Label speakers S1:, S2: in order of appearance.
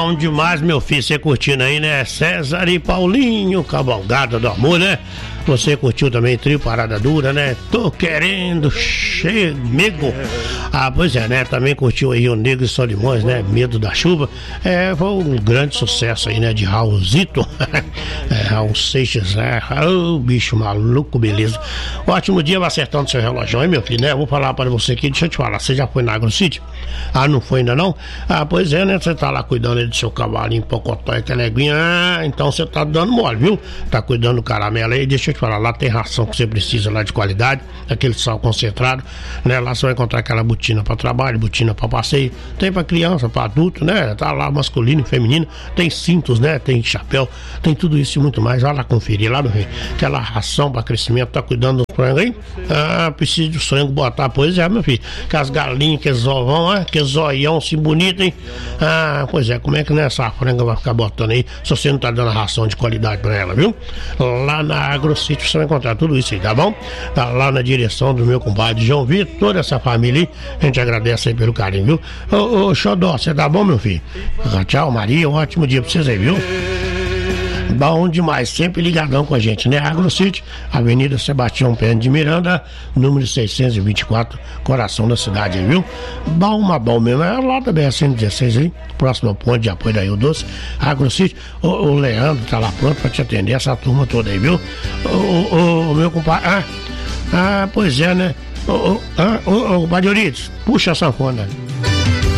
S1: Bom demais, meu filho, você curtindo aí, né? César e Paulinho, Cavalgada do Amor, né? Você curtiu também Trio Parada Dura, né? Tô querendo, chego. Ah, pois é, né? Também curtiu aí o Negro e Solimões, né? Medo da Chuva. Foi um grande sucesso aí, né? De Raulzito. Raul Seixas, né? Bicho maluco, beleza. Ótimo dia, vai acertando seu relógio, hein, meu filho, né? Eu vou falar para você aqui, deixa eu te falar. Você já foi na AgroCity? Ah, não foi ainda não? Ah, pois é, né? Você tá lá cuidando aí do seu cavalinho, pocotó e caneguinha. Ah, então você tá dando mole, viu? Tá cuidando do caramelo aí, deixa eu te falar, lá tem ração que você precisa lá de qualidade, aquele sal concentrado, né? Lá você vai encontrar aquela botina para trabalho, botina para passeio, tem para criança, para adulto, né? Tá lá masculino e feminino, tem cintos, né? Tem chapéu, tem tudo isso e muito mais. Vai lá conferir lá no Rio. Aquela ração para crescimento, tá cuidando do frango aí? Ah, precisa de frango botar, pois é, meu filho. Que as galinhas, que ovão, que zoião assim bonito, hein? Ah, pois é, como é que essa franga vai ficar botando aí se você não tá dando ração de qualidade para ela, viu? Lá na AgroCity você vai encontrar tudo isso aí, tá bom? Tá lá na direção do meu compadre João Vitor, toda essa família aí, a gente agradece aí pelo carinho, viu? Ô Xodó, você tá bom, meu filho? Tchau, Maria, um ótimo dia pra vocês aí, viu? Bom demais, sempre ligadão com a gente, né? AgroCity, Avenida Sebastião Pena de Miranda, número 624, coração da cidade, viu? Bom mesmo, é lá da BR-116 aí, próximo ao ponto de apoio da Rio Doce. AgroCity, o Leandro tá lá pronto pra te atender, essa turma toda aí, viu? O meu compadre, pois é, né? Ô, Badiorides, puxa a sanfona.